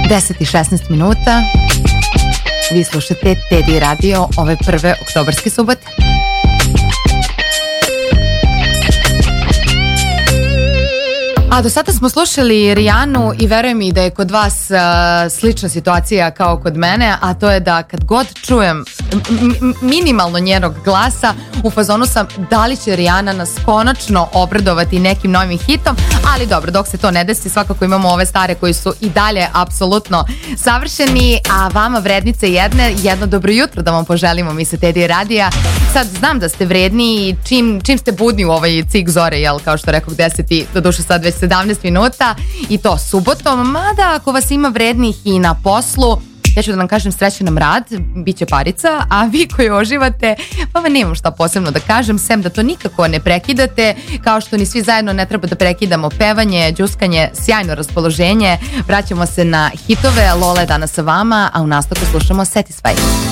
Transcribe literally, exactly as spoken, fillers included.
deset i šesnaest minuta. Vi slušate Teddy Radio ove prve oktobarske subote. A do sada smo slušali Rijanu i verujem mi da je kod vas uh, slična situacija kao kod mene, a to je da kad god čujem m- minimalno njenog glasa, u fazonu sam da li će Rijana nas konačno obradovati nekim novim hitom, ali dobro, dok se to ne desi, svakako imamo ove stare koji su i dalje apsolutno savršeni, a vama vrednice jedne, jedno dobro jutro da vam poželimo mi sa Teddy Radija. Sad znam da ste vredni i čim, čim ste budni u ovaj cik zore, jel, kao što rekao deset i do duše sad već sedamnaest minuta i to subotom, mada ako vas ima vrednih i na poslu, ja ću da vam kažem srećan nam rad, bit će parica, a vi koji oživate, pa vam nemam šta posebno da kažem, sem da to nikako ne prekidate, kao što ni svi zajedno ne treba da prekidamo pevanje, đuskanje, sjajno raspoloženje. Vraćamo se na hitove, Lola je danas sa vama, a u nastavku slušamo Satisfy.